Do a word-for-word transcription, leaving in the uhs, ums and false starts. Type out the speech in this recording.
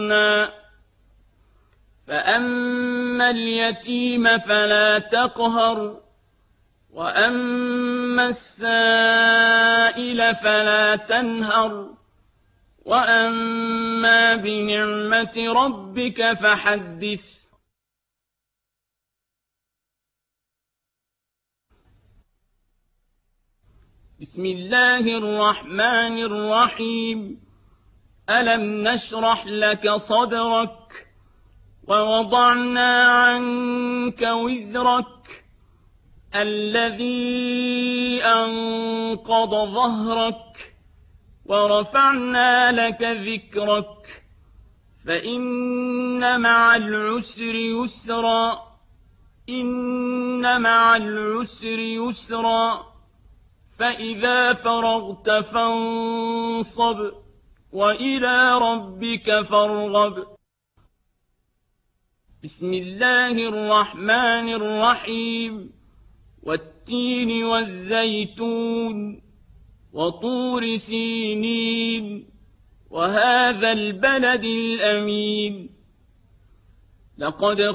فأما اليتيم فلا تقهر وأما السائل فلا تنهر وأما بنعمة ربك فحدث. بسم الله الرحمن الرحيم. ألم نشرح لك صدرك ووضعنا عنك وزرك الذي أنقض ظهرك ورفعنا لك ذكرك فإن مع العسر يسرا إن مع العسر يسرا فإذا فرغت فانصب وإلى ربك فارغب. بسم الله الرحمن الرحيم. والتين والزيتون وطور سينين وهذا البلد الأمين. لقد